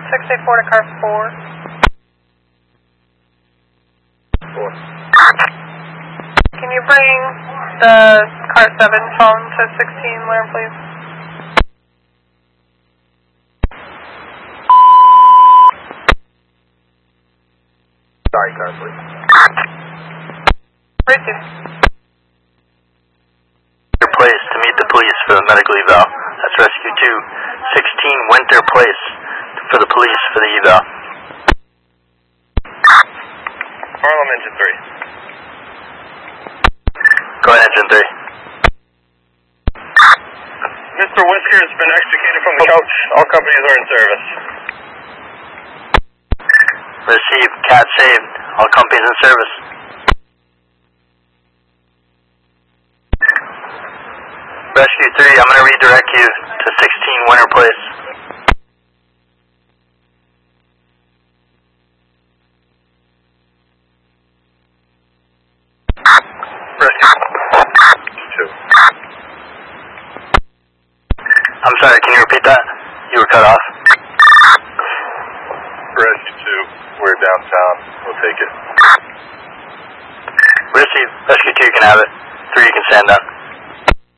684 to car 4. 4. Can you bring the car 7 phone to 16 Lamb, please? Sorry, car, please. Receive. Winter Place to meet the police for the medical eval. That's Rescue 2. 16 Winter Place for the police for the eval. Harlem, engine 3. Go ahead, engine 3. Mr. Whisker has been extricated from the coach. All companies are in service. Receive. Cat saved. All companies in service. Rescue 3, I'm going to redirect you to 16 Winter Place. Rescue 2. I'm sorry, can you repeat that? You were cut off. Rescue 2, we're downtown. We'll take it. Receive. Rescue 2, you can have it. 3, you can stand up.